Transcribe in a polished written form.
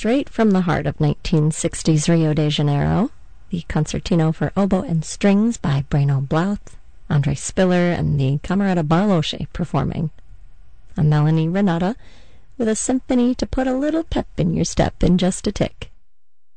straight from the heart of 1960s Rio de Janeiro, the Concertino for Oboe and Strings by Breno Blouth, Andre Spiller, and the Camerata Barlosche performing. A Melanie Renata with a symphony to put a little pep in your step in just a tick.